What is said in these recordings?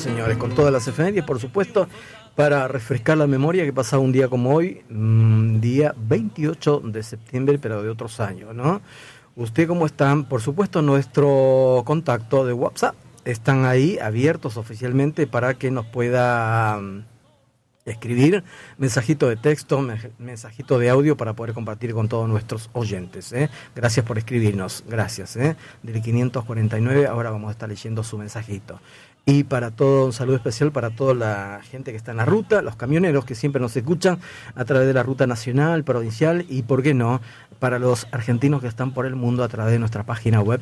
señores, con todas las efemérides, por supuesto, para refrescar la memoria que pasaba un día como hoy, día 28 de septiembre, pero de otros años, ¿no? ¿Usted cómo están? Por supuesto, nuestro contacto de WhatsApp están ahí abiertos oficialmente para que nos pueda escribir mensajito de texto, mensajito de audio para poder compartir con todos nuestros oyentes, ¿eh? Gracias por escribirnos, gracias, ¿eh? Del 549, ahora vamos a estar leyendo su mensajito. Y para todo, un saludo especial para toda la gente que está en la ruta, los camioneros que siempre nos escuchan a través de la ruta nacional, provincial y, ¿por qué no?, para los argentinos que están por el mundo a través de nuestra página web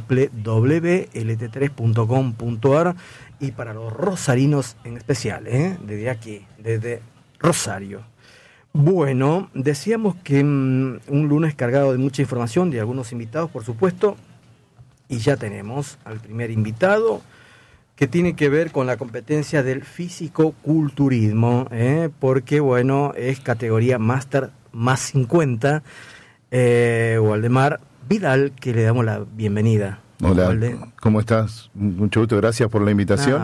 www.lt3.com.ar y para los rosarinos en especial, desde aquí, desde Rosario. Bueno, decíamos que un lunes cargado de mucha información, de algunos invitados, por supuesto, y ya tenemos al primer invitado, que tiene que ver con la competencia del físico-culturismo, porque, bueno, es categoría Máster más 50, Waldemar Vidal, que le damos la bienvenida. Hola, ¿cómo estás? Mucho gusto, gracias por la invitación.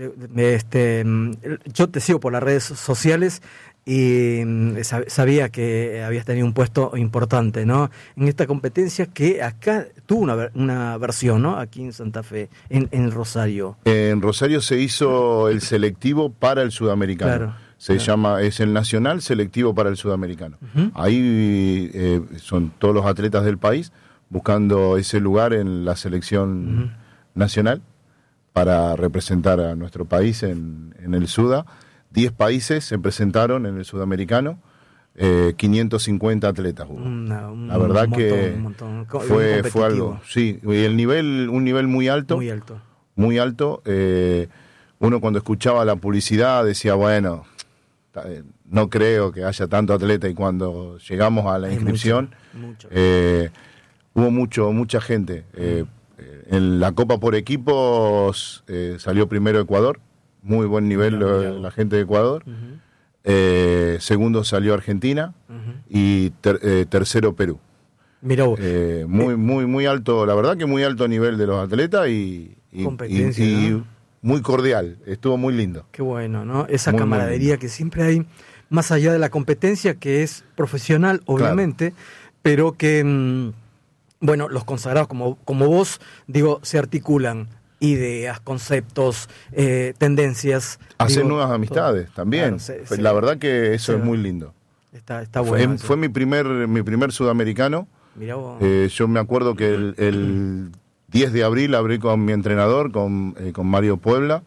Yo te sigo por las redes sociales y sabía que habías tenido un puesto importante, ¿no?, en esta competencia que acá tuvo una versión, ¿no?, aquí en Santa Fe, en Rosario. En Rosario se hizo el selectivo para el sudamericano. Claro, llama, es el nacional selectivo para el sudamericano. Uh-huh. Ahí son todos los atletas del país buscando ese lugar en la selección nacional para representar a nuestro país en el Suda. 10 países se presentaron en el sudamericano, 550 atletas hubo. La verdad que fue algo, sí, y un nivel muy alto. Muy alto. Uno cuando escuchaba la publicidad decía, bueno, no creo que haya tanto atleta, y cuando llegamos a la inscripción, hubo mucha gente. En la Copa por equipos salió primero Ecuador, muy buen nivel la gente de Ecuador. Uh-huh. Segundo salió Argentina, uh-huh, y tercero Perú. Mirá vos. Muy alto, la verdad que muy alto nivel de los atletas y ¿no?, muy cordial, estuvo muy lindo. Qué bueno, ¿no? Esa muy camaradería que siempre hay, más allá de la competencia, que es profesional, obviamente, claro, pero que, bueno, los consagrados como vos, digo, se articulan ideas, conceptos, tendencias. Hacer nuevas amistades también. Claro, la verdad que eso es muy lindo. Está bueno. Fue mi primer sudamericano. Mirá vos. Yo me acuerdo que el 10 de abril abrí con mi entrenador, con Mario Puebla,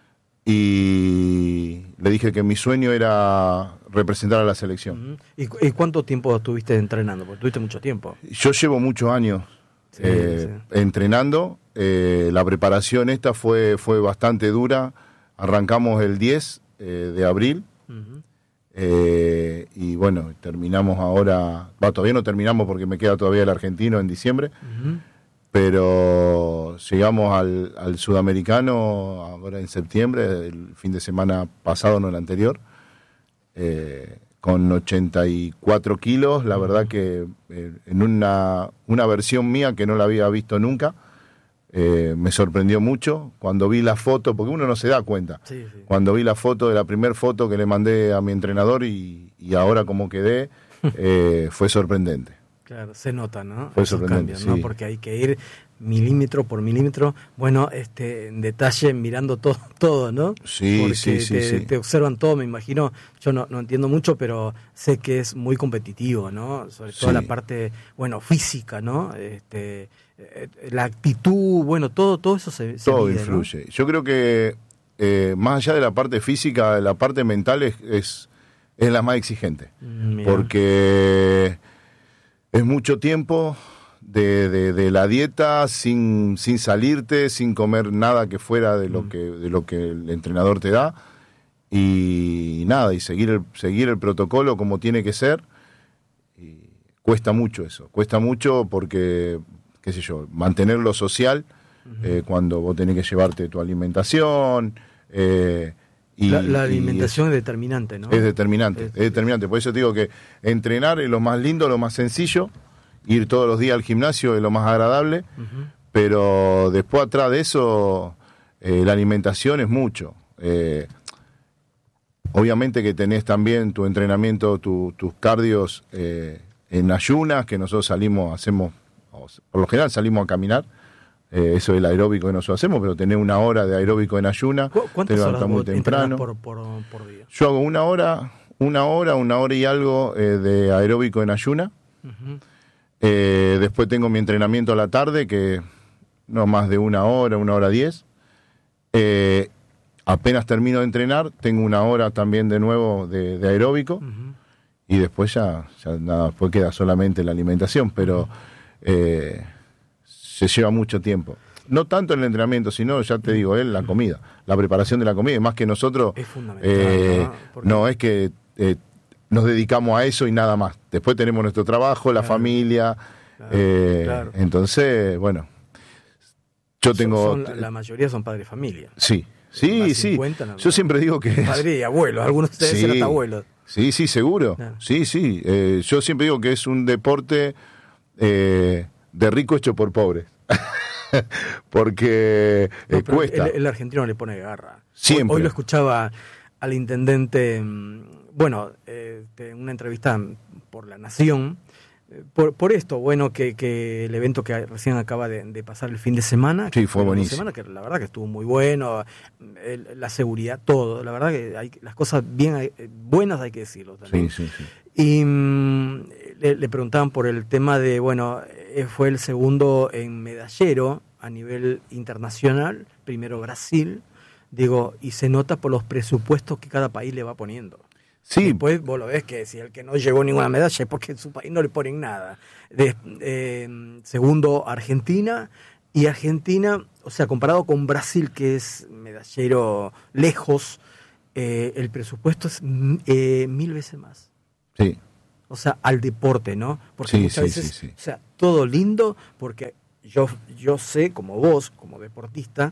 y le dije que mi sueño era representar a la selección. Uh-huh. ¿Y cuánto tiempo estuviste entrenando? Porque tuviste mucho tiempo. Yo llevo muchos años entrenando. La preparación esta fue bastante dura. Arrancamos el 10 de abril. Uh-huh. Y bueno, terminamos ahora. Todavía no terminamos porque me queda todavía el argentino en diciembre. Uh-huh. Pero llegamos al sudamericano ahora en septiembre, el fin de semana pasado, no el anterior, con 84 kilos. La verdad que en una versión mía que no la había visto nunca. Me sorprendió mucho cuando vi la foto, porque uno no se da cuenta. Sí. Cuando vi la foto de la primera foto que le mandé a mi entrenador y ahora como quedé, fue sorprendente. Claro, se nota, ¿no? Fue sorprendente, cambios, ¿no? Porque hay que ir milímetro por milímetro, bueno, en detalle, mirando todo, ¿no? Sí, porque te observan todo, me imagino. Yo no entiendo mucho, pero sé que es muy competitivo, ¿no? Sobre todo la parte, bueno, física, ¿no? La actitud, bueno, todo eso se todo mide, influye, ¿no? Yo creo que más allá de la parte física, la parte mental es la más exigente. Porque es mucho tiempo de la dieta sin salirte, sin comer nada que fuera de lo que el entrenador te da, y nada, y seguir el protocolo como tiene que ser. Y cuesta mucho eso, porque, qué sé yo, mantenerlo social, uh-huh, cuando vos tenés que llevarte tu alimentación. La alimentación es determinante, ¿no? Es determinante. Por eso te digo que entrenar es lo más lindo, lo más sencillo. Ir todos los días al gimnasio es lo más agradable. Uh-huh. Pero después, atrás de eso, la alimentación es mucho. obviamente que tenés también tu entrenamiento, tus cardios en ayunas, que nosotros por lo general salimos a caminar. Eso es el aeróbico que nosotros hacemos, pero tenés 1 hora de aeróbico en ayuna. ¿Cuántas horas muy temprano por día? Yo hago 1 hora y algo de aeróbico en ayuna. Uh-huh. Después tengo mi entrenamiento a la tarde, que no más de 1 hora 10. Apenas termino de entrenar, tengo 1 hora también de nuevo de aeróbico. Uh-huh. Y después ya nada, después queda solamente la alimentación, pero se lleva mucho tiempo. No tanto en el entrenamiento, sino, ya te digo, la comida, la preparación de la comida. Más que nosotros, es fundamental, no es que nos dedicamos a eso y nada más. Después tenemos nuestro trabajo, la familia. Claro. Entonces, bueno, yo tengo... La mayoría son padres de familia. Sí. Yo siempre digo que... Padre y abuelo, algunos de ustedes eran abuelos. Sí, seguro. Claro. Sí. Yo siempre digo que es un deporte de rico hecho por pobres. Porque cuesta. El argentino le pone garra. Siempre. Hoy lo escuchaba al intendente, en una entrevista por La Nación, por esto, que el evento que recién acaba de pasar el fin de semana. Sí, fue buenísimo. Que la verdad que estuvo muy bueno, la seguridad, todo. La verdad que las cosas bien buenas hay que decirlo también. Sí. Y le preguntaban por el tema de, fue el segundo en medallero a nivel internacional, primero Brasil, y se nota por los presupuestos que cada país le va poniendo. Sí. Después vos lo ves que si el que no llegó ninguna medalla es porque en su país no le ponen nada. Segundo, Argentina, y Argentina, comparado con Brasil, que es medallero lejos, el presupuesto es 1000 veces más. Sí. Al deporte, ¿no? Porque muchas veces, todo lindo, porque yo sé, como vos, como deportista,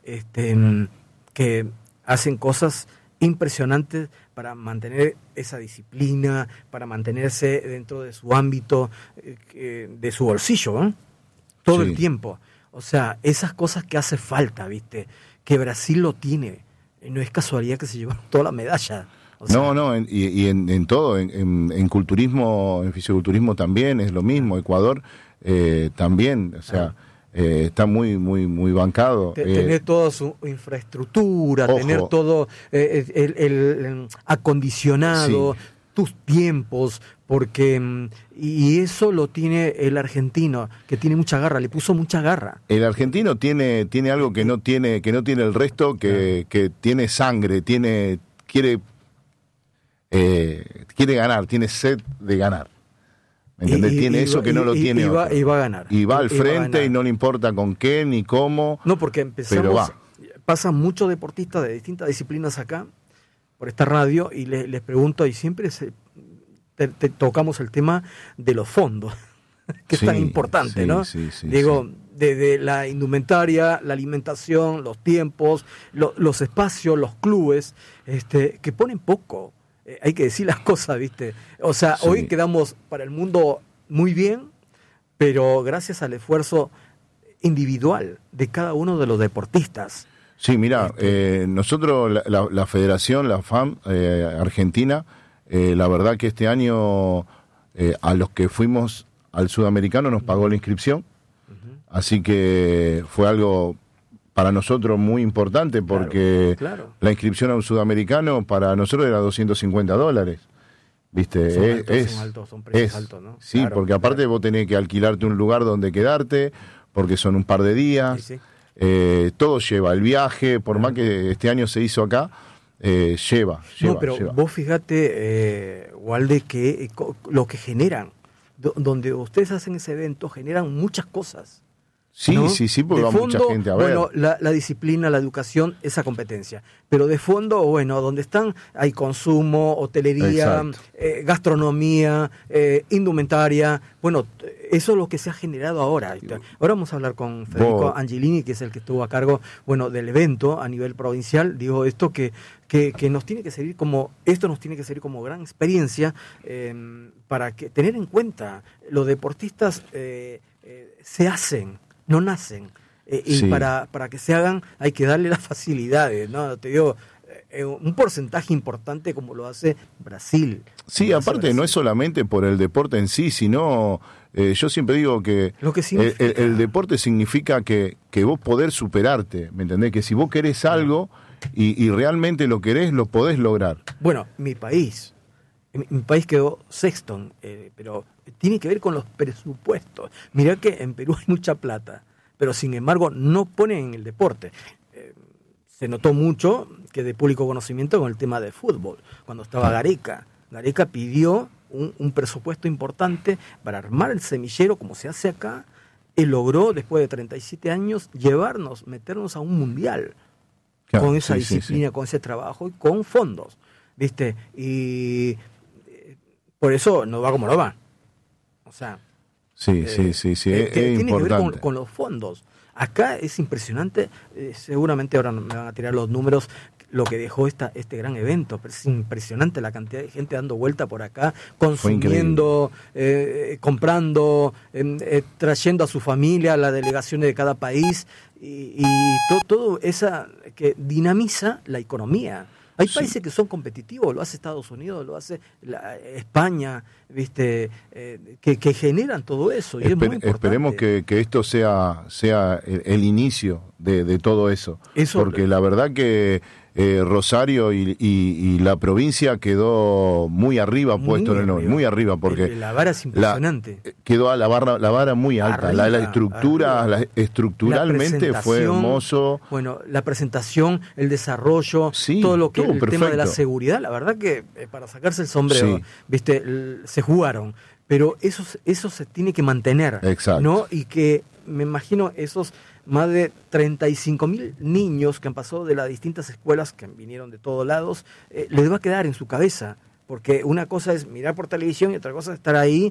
que hacen cosas impresionantes para mantener esa disciplina, para mantenerse dentro de su ámbito, de su bolsillo, todo el tiempo. Esas cosas que hace falta, ¿viste? Que Brasil lo tiene. No es casualidad que se llevaron toda la medalla. En todo, en culturismo, en fisiculturismo también es lo mismo. Ecuador también, está muy bancado. Tener toda su infraestructura, tener todo el acondicionado, tus tiempos, porque y eso lo tiene el argentino, que tiene mucha garra, le puso mucha garra. El argentino tiene algo que no tiene el resto, que tiene sangre, quiere ganar, tiene sed de ganar. ¿Me entendés? Tiene eso que no lo tiene. Y va a ganar. Y va al frente y no le importa con qué ni cómo. No, porque pasan muchos deportistas de distintas disciplinas acá, por esta radio, y les pregunto, y siempre te tocamos el tema de los fondos, que es tan importante, ¿no? Desde la indumentaria, la alimentación, los tiempos, los espacios, los clubes, que ponen poco. Hay que decir las cosas, ¿viste? Hoy quedamos para el mundo muy bien, pero gracias al esfuerzo individual de cada uno de los deportistas. Sí, mira, nosotros, la federación, la FAM Argentina, la verdad que este año a los que fuimos al sudamericano nos pagó la inscripción, así que fue algo para nosotros muy importante, porque la inscripción a un sudamericano para nosotros era $250, ¿viste? Son precios altos, ¿no? Sí, porque aparte vos tenés que alquilarte un lugar donde quedarte, porque son un par de días, todo lleva, el viaje, por más que este año se hizo acá, lleva. Vos fíjate, Walde, que lo que generan, donde ustedes hacen ese evento, generan muchas cosas. Sí, ¿no? Porque va mucha gente a ver. La disciplina, la educación, esa competencia. Pero de fondo, donde están, hay consumo, hotelería, gastronomía, indumentaria. Eso es lo que se ha generado ahora. Ahora vamos a hablar con Federico Angelini, que es el que estuvo a cargo, del evento a nivel provincial. Digo, esto que nos tiene que servir como gran experiencia, para tener en cuenta, los deportistas se hacen, no nacen, y para que se hagan hay que darle las facilidades, ¿no? Te digo, un porcentaje importante como lo hace Brasil. Sí, aparte no es solamente por el deporte en sí, sino yo siempre digo que el deporte significa que vos podés superarte, ¿me entendés? Que si vos querés algo y realmente lo querés, lo podés lograr. Bueno, mi país quedó sexto, pero tiene que ver con los presupuestos. Mirá que en Perú hay mucha plata, pero sin embargo no ponen en el deporte. Se notó mucho que de público conocimiento con el tema del fútbol. Cuando estaba Gareca pidió un presupuesto importante para armar el semillero como se hace acá, y logró después de 37 años meternos a un mundial, claro, con esa disciplina, con ese trabajo y con fondos, ¿viste? Y por eso no va como no va. O sea, es tiene importante. que ver con los fondos. Acá es impresionante, seguramente ahora me van a tirar los números, lo que dejó este gran evento, pero es impresionante la cantidad de gente dando vuelta por acá, consumiendo, comprando, trayendo a su familia, a las delegaciones de cada país, y todo esa que dinamiza la economía. Hay países que son competitivos, lo hace Estados Unidos, lo hace España, ¿viste? Que generan todo eso. Y es muy importante. Esperemos que esto sea el inicio de todo eso. Porque la verdad que Rosario y la provincia quedó muy arriba puesto en el nombre, muy arriba, porque la vara es impresionante. Quedó la vara muy alta, arriba, la estructura, estructuralmente fue hermoso. Bueno, la presentación, el desarrollo, todo lo que el perfecto. Tema de la seguridad, la verdad que para sacarse el sombrero, ¿viste? Se jugaron, pero eso se tiene que mantener. Exacto. ¿No? Y que me imagino esos más de 35.000 niños que han pasado de las distintas escuelas, que vinieron de todos lados, les va a quedar en su cabeza. Porque una cosa es mirar por televisión y otra cosa es estar ahí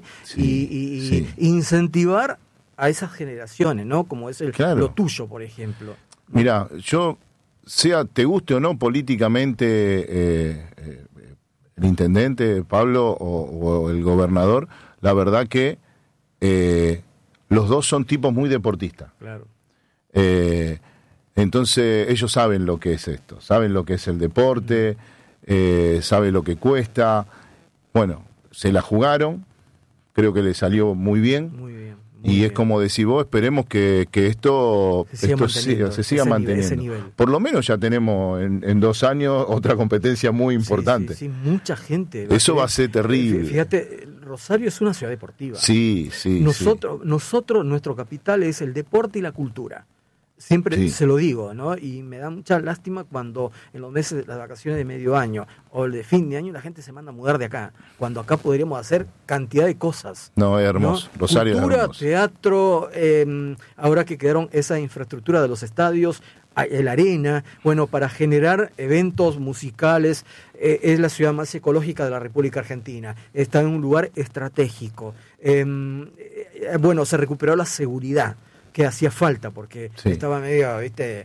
y incentivar a esas generaciones, ¿no? Como es lo tuyo, por ejemplo. Mira, yo, te guste o no políticamente el intendente, Pablo, o el gobernador, la verdad que los dos son tipos muy deportistas. Claro. Entonces ellos saben lo que es esto, saben lo que es el deporte, saben lo que cuesta. Bueno, se la jugaron, creo que le salió muy bien. Es como decís vos, esperemos que esto se siga manteniendo. Por lo menos ya tenemos en 2 años otra competencia muy importante. Sí, mucha gente. Eso va a ser terrible. Fíjate, Rosario es una ciudad deportiva. Sí. Nosotros, nuestro capital es el deporte y la cultura. Siempre se lo digo, ¿no? Y me da mucha lástima cuando en los meses de las vacaciones de medio año o el de fin de año la gente se manda a mudar de acá, cuando acá podríamos hacer cantidad de cosas. No, es hermoso. ¿No? Rosario cultura, es hermoso. Teatro, ahora que quedaron esa infraestructura de los estadios, el arena, bueno, para generar eventos musicales, es la ciudad más ecológica de la República Argentina, está en un lugar estratégico. Bueno, se recuperó la seguridad que hacía falta, porque estaba medio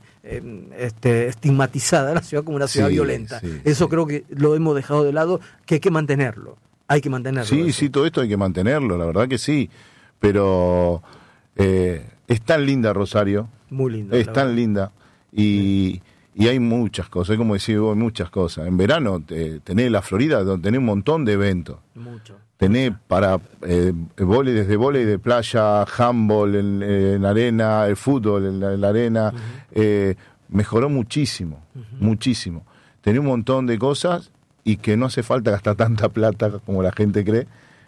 estigmatizada la ciudad como una ciudad violenta. Eso creo que lo hemos dejado de lado, que hay que mantenerlo. Sí, todo esto hay que mantenerlo, la verdad que sí. Pero es tan linda Rosario. Muy linda. Es tan linda. Y hay muchas cosas, como decís vos, muchas cosas. En verano tenés la Florida, donde tenés un montón de eventos. Mucho. Tenés para desde vóley de playa, handball en arena, el fútbol en la arena. Mejoró muchísimo, muchísimo. Tenés un montón de cosas y que no hace falta gastar tanta plata como la gente cree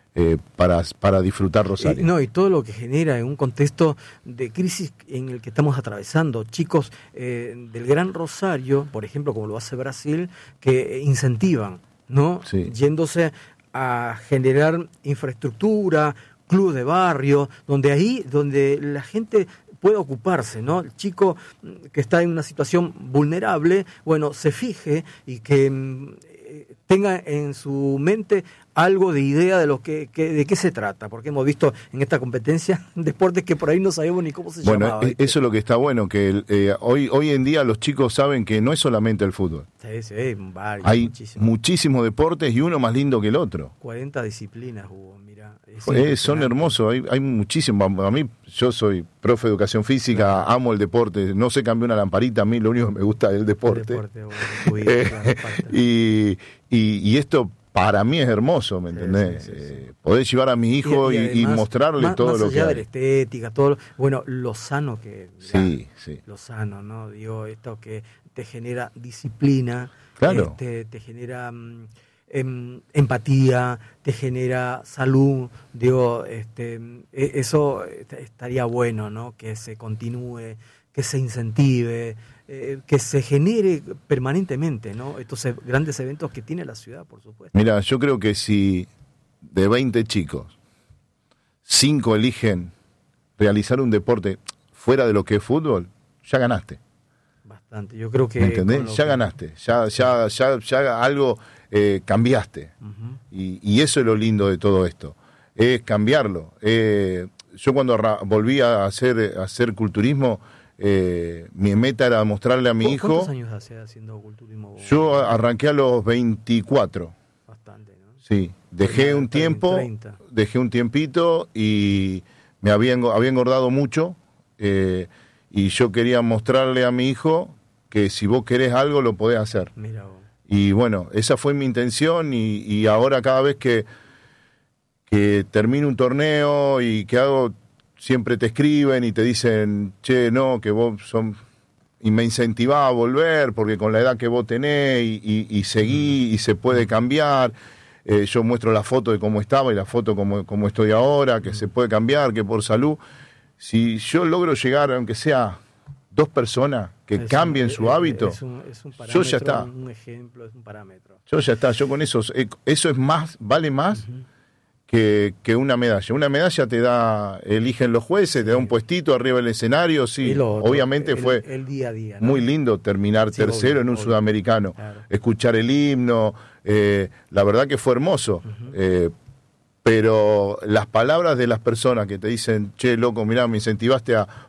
para disfrutar Rosario. Y todo lo que genera en un contexto de crisis en el que estamos atravesando. Chicos del Gran Rosario, por ejemplo, como lo hace Brasil, que incentivan, ¿no? Yéndose a generar infraestructura, club de barrio, donde la gente puede ocuparse, ¿no? El chico que está en una situación vulnerable, bueno, se fije y que tenga en su mente algo de idea de de qué se trata, porque hemos visto en esta competencia deportes que por ahí no sabemos ni cómo se llamaba. Bueno, eso es lo que está bueno, que hoy en día los chicos saben que no es solamente el fútbol. Sí, varios, hay muchísimos deportes y uno más lindo que el otro. 40 disciplinas hubo, mira. Son hermosos, hay muchísimos. A mí, yo soy profe de educación física, amo el deporte, no sé cambiar una lamparita, a mí lo único que me gusta es el deporte. Y esto para mí es hermoso, ¿me entendés? Sí. Poder llevar a mi hijo y además, mostrarle todo lo que hay. Más allá de la estética, todo lo sano que... Sí. Lo sano, ¿no? Digo, esto que te genera disciplina, claro. Te genera empatía, te genera salud, digo, eso estaría bueno, ¿no? Que se continúe, que se incentive, que se genere permanentemente, ¿no? Estos grandes eventos que tiene la ciudad, por supuesto. Mira, yo creo que si de 20 chicos, 5 eligen realizar un deporte fuera de lo que es fútbol, ya ganaste. Bastante, yo creo que... ¿Me entendés? Ya ganaste, ya algo cambiaste. Uh-huh. Y eso es lo lindo de todo esto, es cambiarlo. Yo cuando volví a hacer culturismo, mi meta era mostrarle a mi hijo... ¿Cuántos años hace haciendo culturismo? Yo arranqué a los 24. Bastante, ¿no? Sí, dejé un tiempito y me había engordado mucho y yo quería mostrarle a mi hijo que si vos querés algo lo podés hacer. Mira vos. Y bueno, esa fue mi intención y ahora cada vez que termino un torneo y que hago... Siempre te escriben y te dicen, che, no, que vos son... Y me incentivaba a volver, porque con la edad que vos tenés y seguí y se puede cambiar. Yo muestro la foto de cómo estaba y la foto como estoy ahora, que se puede cambiar, que por salud. Si yo logro llegar, aunque sea 2 personas que cambien su hábito, es un parámetro, yo ya está. Un ejemplo, es un parámetro. Yo ya está, yo con eso es más, vale más... Uh-huh. Que una medalla. Una medalla eligen los jueces, te da un puestito arriba del escenario, sí. Obviamente fue el día a día, ¿no? Muy lindo terminar tercero en un sudamericano, claro. Escuchar el himno, la verdad que fue hermoso. Uh-huh. Pero las palabras de las personas que te dicen, che, loco, mirá, me incentivaste a